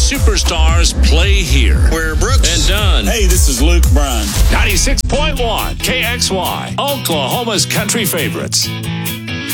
superstars play here. Where Brooks and Dunn. Hey, this is Luke Bryan. 96.1 KXY, Oklahoma's country favorites.